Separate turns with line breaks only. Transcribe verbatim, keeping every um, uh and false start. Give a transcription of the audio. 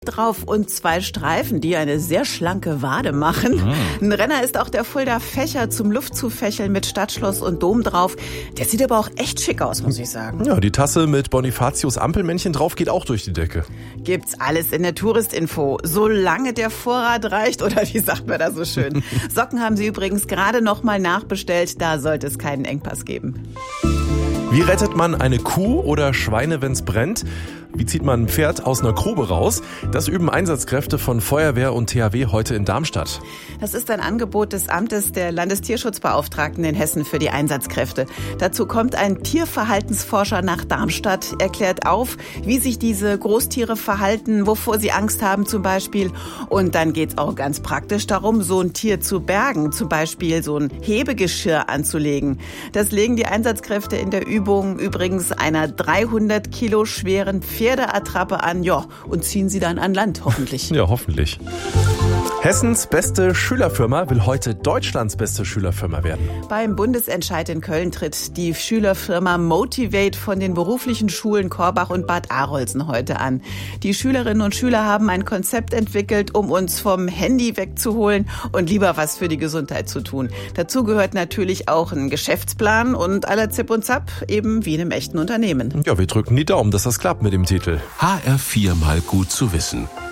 drauf und zwei Streifen, die eine sehr schlanke Wade machen. Mm. Ein Renner ist auch der Fulda Fächer zum Luftzufächeln mit Stadtschloss und Dom drauf. Der sieht aber auch echt schick aus, muss ich sagen.
Ja, die Tasse mit Bonifatius Ampelmännchen drauf geht auch durch die Decke.
Gibt's alles in der Touristinfo. Solange der Vorrat reicht, oder wie sagt man da so schön. Socken haben sie übrigens gerade noch mal nachbestellt. Da sollte es keinen Engpass geben.
Wie rettet man eine Kuh oder Schweine, wenn's brennt? Wie zieht man ein Pferd aus einer Grube raus? Das üben Einsatzkräfte von Feuerwehr und T H W heute in Darmstadt.
Das ist ein Angebot des Amtes der Landestierschutzbeauftragten in Hessen für die Einsatzkräfte. Dazu kommt ein Tierverhaltensforscher nach Darmstadt, erklärt auf, wie sich diese Großtiere verhalten, wovor sie Angst haben zum Beispiel. Und dann geht's auch ganz praktisch darum, so ein Tier zu bergen, zum Beispiel so ein Hebegeschirr anzulegen. Das legen die Einsatzkräfte in der Übung übrigens einer dreihundert Kilo schweren Pferdeattrappe an, ja, und ziehen sie dann an Land, hoffentlich.
Ja, hoffentlich. Hessens beste Schülerfirma will heute Deutschlands beste Schülerfirma werden.
Beim Bundesentscheid in Köln tritt die Schülerfirma Motivate von den beruflichen Schulen Korbach und Bad Arolsen heute an. Die Schülerinnen und Schüler haben ein Konzept entwickelt, um uns vom Handy wegzuholen und lieber was für die Gesundheit zu tun. Dazu gehört natürlich auch ein Geschäftsplan und aller Zip und Zap, eben wie in einem echten Unternehmen.
Ja, wir drücken die Daumen, dass das klappt mit dem Titel.
H R vier mal gut zu wissen.